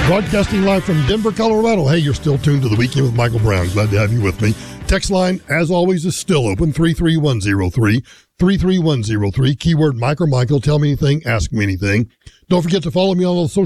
Broadcasting live from Denver, Colorado. Hey, you're still tuned to The Weekend with Michael Brown. Glad to have you with me. Text line, as always, is still open, 33103, 33103. Keyword Mike or Michael. Tell me anything, ask me anything. Don't forget to follow me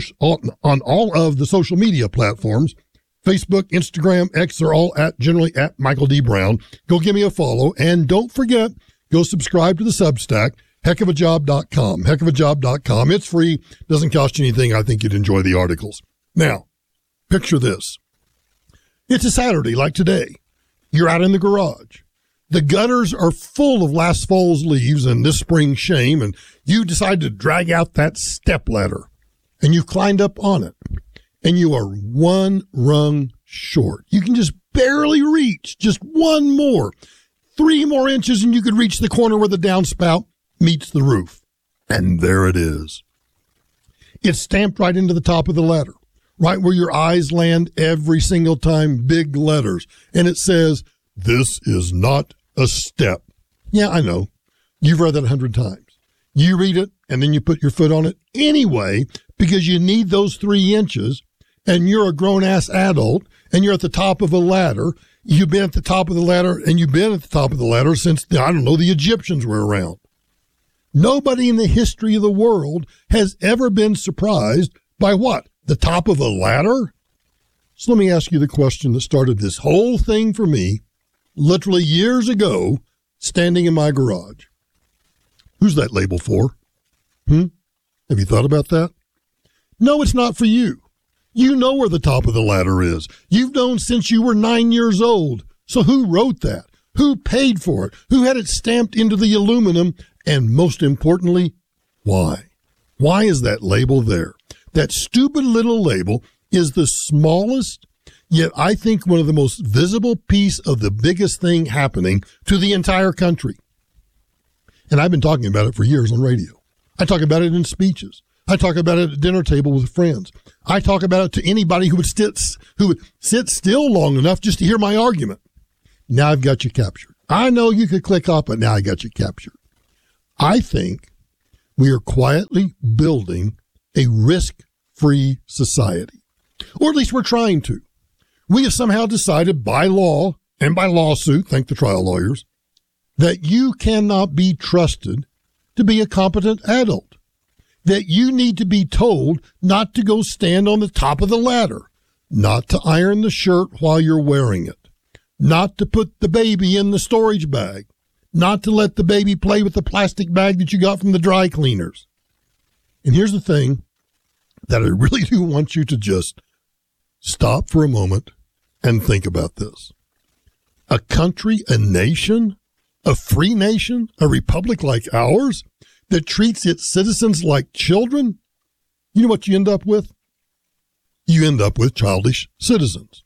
on all of the social media platforms. Facebook, Instagram, X are all generally at Michael D. Brown. Go give me a follow. And don't forget, go subscribe to the Substack, heckofajob.com. Heckofajob.com. It's free. Doesn't cost you anything. I think you'd enjoy the articles. Now, picture this. It's a Saturday like today. You're out in the garage. The gutters are full of last fall's leaves and this spring's shame, and you decide to drag out that stepladder, and you've climbed up on it, and you are one rung short. You can just barely reach just one more, 3 more inches, and you could reach the corner where the downspout meets the roof. And there it is. It's stamped right into the top of the ladder, right where your eyes land every single time, big letters. And it says, "This is not a step." Yeah, I know. You've read that 100 times. You read it, and then you put your foot on it anyway, because you need those 3 inches, and you're a grown-ass adult, and you're at the top of a ladder. You've been at the top of the ladder, and you've been at the top of the ladder since, the Egyptians were around. Nobody in the history of the world has ever been surprised by what? The top of a ladder? So let me ask you the question that started this whole thing for me, literally years ago, standing in my garage. Who's that label for? Have you thought about that? No, it's not for you. You know where the top of the ladder is. You've known since you were 9 years old. So who wrote that? Who paid for it? Who had it stamped into the aluminum? And most importantly, why? Why is that label there? That stupid little label is the smallest, yet I think one of the most visible piece of the biggest thing happening to the entire country. And I've been talking about it for years on radio. I talk about it in speeches. I talk about it at dinner table with friends. I talk about it to anybody who would sit still long enough just to hear my argument. Now I've got you captured. I know you could click off, but now I got you captured. I think we are quietly building a risk-free society, or at least we're trying to. We have somehow decided by law and by lawsuit, thank the trial lawyers, that you cannot be trusted to be a competent adult, that you need to be told not to go stand on the top of the ladder, not to iron the shirt while you're wearing it, not to put the baby in the storage bag, not to let the baby play with the plastic bag that you got from the dry cleaners. And here's the thing that I really do want you to just stop for a moment and think about this. A country, a nation, a free nation, a republic like ours that treats its citizens like children, you know what you end up with? You end up with childish citizens.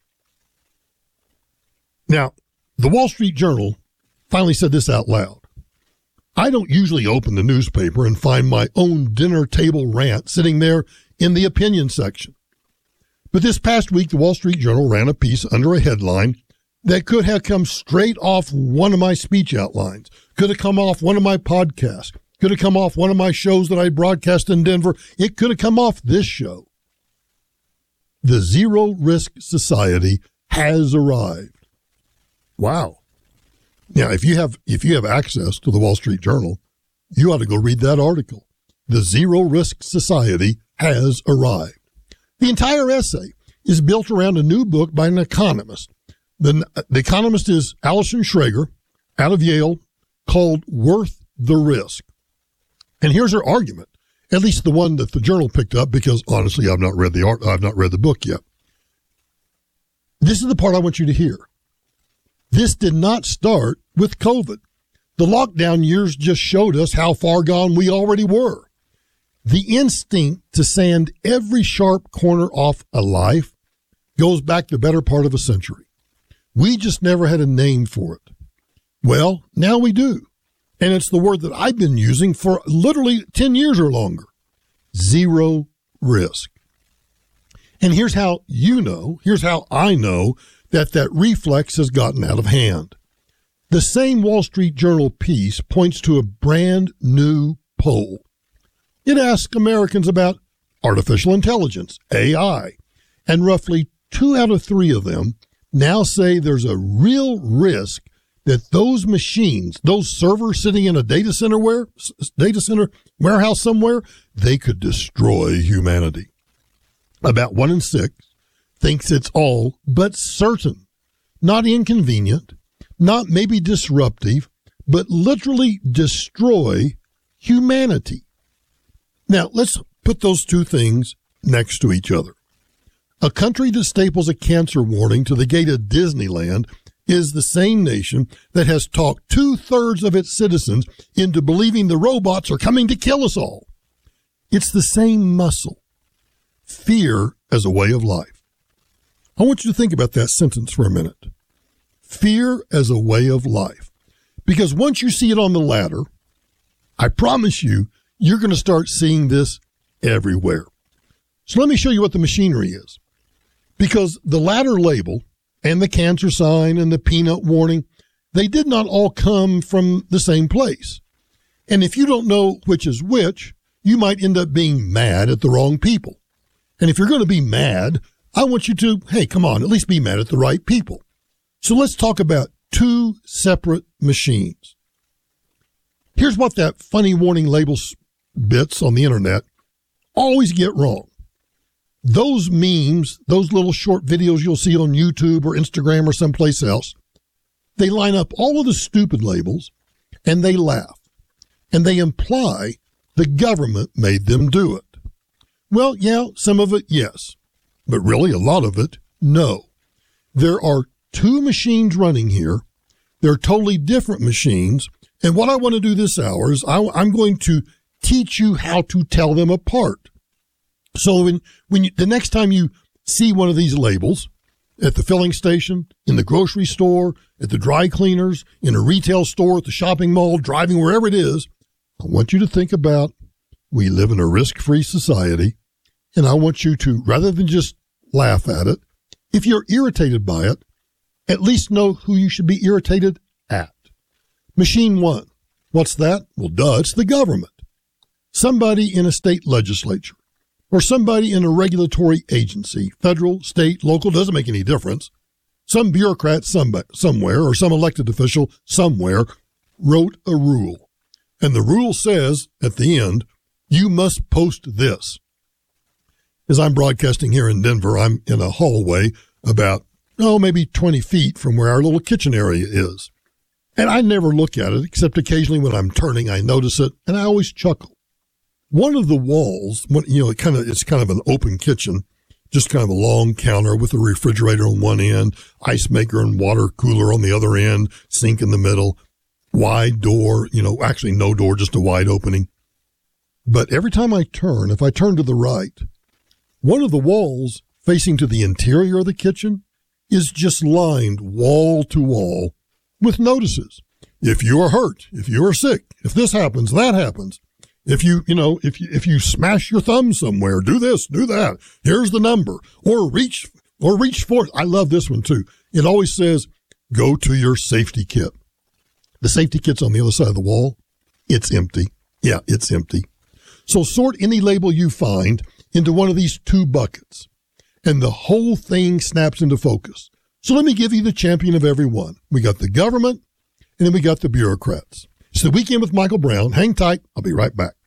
Now, the Wall Street Journal finally said this out loud. I don't usually open the newspaper and find my own dinner table rant sitting there in the opinion section. But this past week, the Wall Street Journal ran a piece under a headline that could have come straight off one of my speech outlines, could have come off one of my podcasts, could have come off one of my shows that I broadcast in Denver. It could have come off this show. The Zero Risk Society has arrived. Wow. Now, if you have access to the Wall Street Journal, you ought to go read that article. The Zero Risk Society has arrived. The entire essay is built around a new book by an economist. The economist is Allison Schrager out of Yale, called Worth the Risk. And here's her argument, at least the one that the Journal picked up, because honestly, I've not read the book yet. This is the part I want you to hear. This did not start with COVID. The lockdown years just showed us how far gone we already were. The instinct to sand every sharp corner off a life goes back the better part of a century. We just never had a name for it. Well, now we do. And it's the word that I've been using for literally 10 years or longer. Zero risk. And here's how I know that reflex has gotten out of hand. The same Wall Street Journal piece points to a brand new poll. It asks Americans about artificial intelligence, AI, And roughly 2 out of 3 of them now say there's a real risk that those machines, those servers sitting in a data center warehouse somewhere, they could destroy humanity. About 1 in 6 thinks it's all but certain, not inconvenient, not maybe disruptive, but literally destroy humanity. Now, let's put those two things next to each other. A country that staples a cancer warning to the gate of Disneyland is the same nation that has talked 2/3 of its citizens into believing the robots are coming to kill us all. It's the same muscle. Fear as a way of life. I want you to think about that sentence for a minute. Fear as a way of life. Because once you see it on the ladder, I promise you, you're going to start seeing this everywhere. So let me show you what the machinery is. Because the ladder label and the cancer sign and the peanut warning, they did not all come from the same place. And if you don't know which is which, you might end up being mad at the wrong people. And if you're going to be mad, I want you to, hey, come on, at least be mad at the right people. So let's talk about 2 separate machines. Here's what that funny warning labels bits on the internet always get wrong. Those memes, those little short videos you'll see on YouTube or Instagram or someplace else, they line up all of the stupid labels and they laugh and they imply the government made them do it. Well, yeah, some of it, yes, but really a lot of it, no. There are 2 machines running here. They're totally different machines. And what I want to do this hour is I'm going to teach you how to tell them apart. So the next time you see one of these labels at the filling station, in the grocery store, at the dry cleaners, in a retail store, at the shopping mall, driving wherever it is, I want you to think about we live in a risk-free society, and I want you to, rather than just laugh at it, if you're irritated by it, at least know who you should be irritated at. Machine 1. What's that? Well, duh, it's the government. Somebody in a state legislature or somebody in a regulatory agency, federal, state, local, doesn't make any difference. Some bureaucrat somewhere or some elected official somewhere wrote a rule. And the rule says at the end, you must post this. As I'm broadcasting here in Denver, I'm in a hallway about, maybe 20 feet from where our little kitchen area is. And I never look at it, except occasionally when I'm turning, I notice it, and I always chuckle. One of the walls, it's kind of an open kitchen, just kind of a long counter with a refrigerator on one end, ice maker and water cooler on the other end, sink in the middle, wide door, actually no door, just a wide opening. But every time I turn, if I turn to the right, one of the walls facing to the interior of the kitchen is just lined wall to wall with notices. If you are hurt, if you are sick, if this happens, that happens. If you smash your thumb somewhere, do this, do that. Here's the number. Or reach for it. I love this one too. It always says, go to your safety kit. The safety kit's on the other side of the wall. It's empty. Yeah, it's empty. So sort any label you find into one of these 2 buckets, and the whole thing snaps into focus. So let me give you the champion of every one. We got the government, and then we got the bureaucrats. It's the Weekend with Michael Brown. Hang tight. I'll be right back.